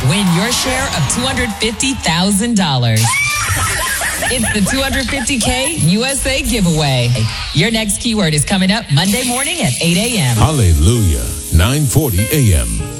Win your share of $250,000. It's the 250K USA giveaway. Your next keyword is coming up Monday morning at 8 a.m. Hallelujah, 9:40 a.m.